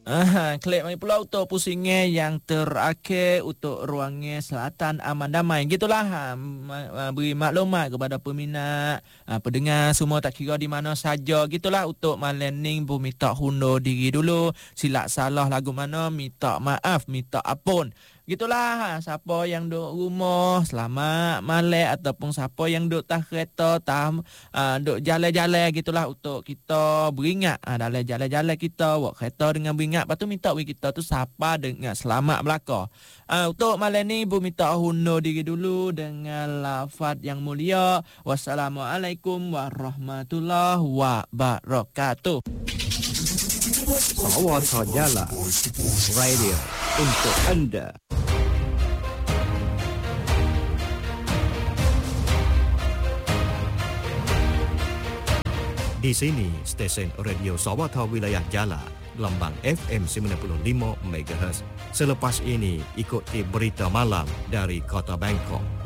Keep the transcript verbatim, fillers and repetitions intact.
Ah, klik mai pula untuk pusingnya yang terakhir untuk ruangnya selatan aman damai. Gitulah ha, beri maklumat kepada peminat, ha, pendengar semua tak kira di mana saja. Gitulah untuk malam ni bu minta hundur diri dulu. Silap salah lagu mana minta maaf, minta ampun. Gitulah ha, siapa yang duduk rumah selamat malam ataupun siapa yang duduk tak kereta tak uh, duduk jalan-jalan gitulah untuk kita beringat ha, dalam jalan-jalan kita buat kereta dengan beringat. Lepas tu minta kita tu siapa dengan selamat belaka. Uh, untuk malam ni ibu minta hundur diri dulu dengan lafaz yang mulia. Wassalamualaikum warahmatullahi wabarakatuh. Sawata Jala Radio untuk anda. Di sini stesen radio Sawata Wilayah Jala, gelombang F M sembilan puluh lima megahertz. Selepas ini ikuti berita malam dari Kota Bangkok.